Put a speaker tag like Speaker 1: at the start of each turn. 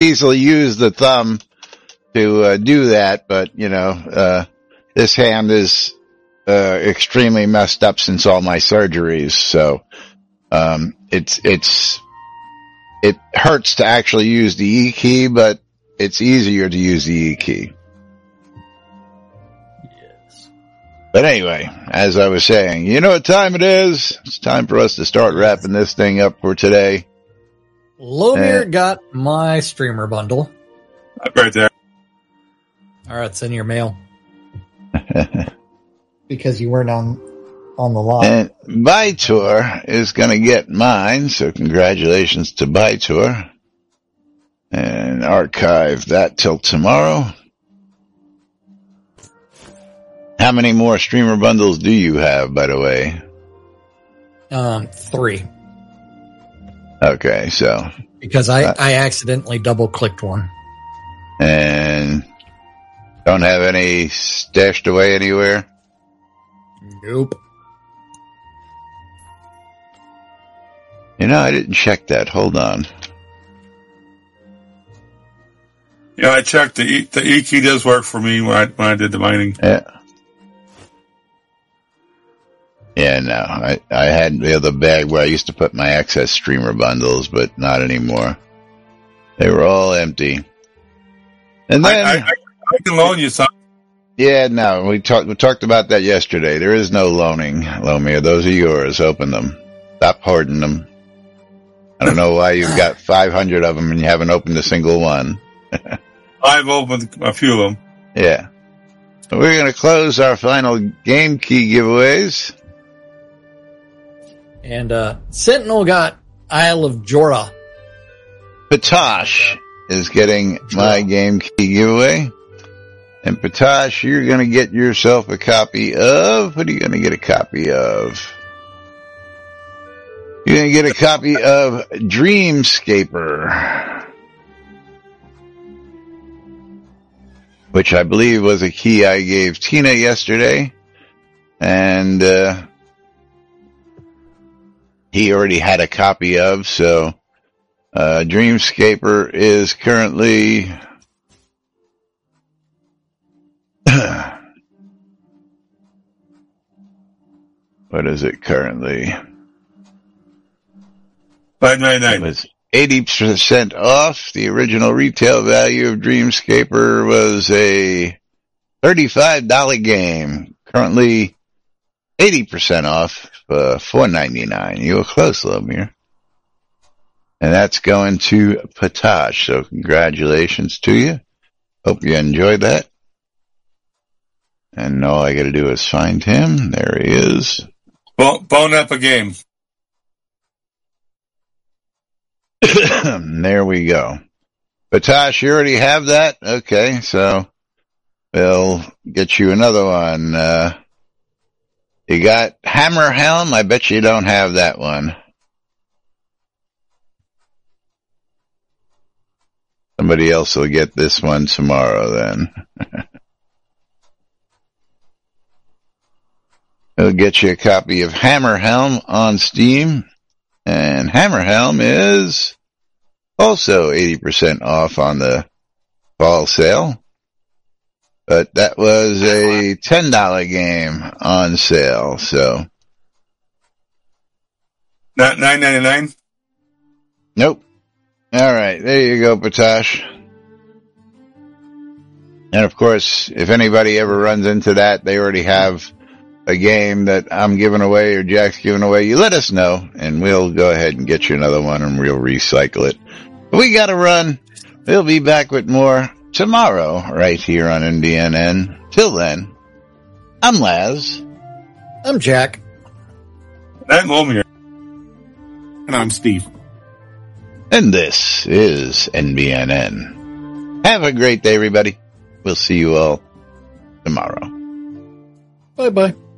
Speaker 1: easily use the thumb to do that, but this hand is extremely messed up since all my surgeries, so it hurts to actually use the E key, but it's easier to use the E key.
Speaker 2: Yes.
Speaker 1: But anyway, as I was saying, you know what time it is? It's time for us to start wrapping this thing up for today.
Speaker 2: Lomir got my streamer bundle.
Speaker 3: Right there.
Speaker 2: All right, it's in your mail.
Speaker 4: Because you weren't on the line.
Speaker 1: And Bytor is going to get mine, so congratulations to Bytor. And archive that till tomorrow. How many more streamer bundles do you have, by the way?
Speaker 2: 3.
Speaker 1: Okay, so.
Speaker 2: Because I accidentally double-clicked one.
Speaker 1: And don't have any stashed away anywhere?
Speaker 2: Nope.
Speaker 1: I didn't check that. Hold on.
Speaker 3: Yeah, I checked. The E key does work for me when I did the mining.
Speaker 1: Yeah. Yeah, no. I had the other bag where I used to put my excess streamer bundles, but not anymore. They were all empty. And then
Speaker 3: I can loan you some.
Speaker 1: Yeah, no, we talked about that yesterday. There is no loaning, Lomir. Those are yours. Open them. Stop hoarding them. I don't know why you've got 500 of them and you haven't opened a single one.
Speaker 3: I've opened a few of them.
Speaker 1: Yeah. So we're going to close our final game key giveaways.
Speaker 2: And Sentinel got Isle of Jorah.
Speaker 1: Patosh is getting my game key giveaway. And Patosh, you're going to get yourself a copy of... What are you going to get a copy of? You're going to get a copy of Dreamscaper, which I believe was a key I gave Tina yesterday. And he already had a copy of, so Dreamscaper is currently... What is it currently?
Speaker 3: $5.99.
Speaker 1: It was 80% off. The original retail value of Dreamscaper was a $35 game. Currently 80% off, $4.99. You were close, Lomir. And that's going to Patosh. So congratulations to you. Hope you enjoyed that. And all I got to do is find him. There he is.
Speaker 3: Bone up a game.
Speaker 1: There we go. Patosh, you already have that? Okay, so we'll get you another one. You got Hammer Helm? I bet you don't have that one. Somebody else will get this one tomorrow then. We'll get you a copy of Hammer Helm on Steam. And Hammer Helm is also 80% off on the fall sale. But that was a $10 game on sale, so.
Speaker 3: Not $9.99?
Speaker 1: Nope. Alright, there you go, Patosh. And of course, if anybody ever runs into that, they already have a game that I'm giving away or Jack's giving away, you let us know, and we'll go ahead and get you another one and we'll recycle it. But we gotta run. We'll be back with more tomorrow right here on NBNN. Till then, I'm Laz.
Speaker 2: I'm Jack.
Speaker 3: I'm Lomir.
Speaker 5: And I'm Steve.
Speaker 1: And this is NBNN. Have a great day, everybody. We'll see you all tomorrow.
Speaker 2: Bye-bye.